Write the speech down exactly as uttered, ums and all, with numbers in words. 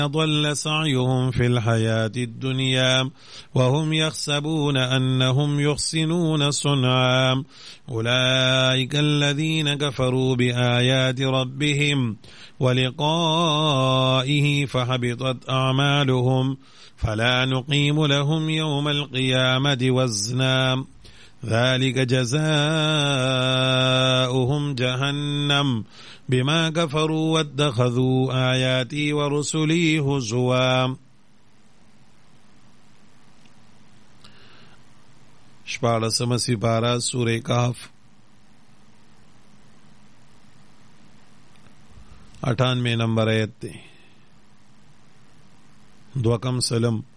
ضل سعيهم في الحياة الدنيا وهم يحسبون أنهم يحسنون صنعا أولئك الذين كفروا بآيات ربهم ولقائه فحبطت أعمالهم فلا نقيم لهم يوم القيامة وزنا ذلك جزاؤهم جهنم بما كفروا واتخذوا آياتي ورسلي هزوا. شپاړسمه سپاره سورة کهف اٹھانوے نمبر آیت تے دوکم سلم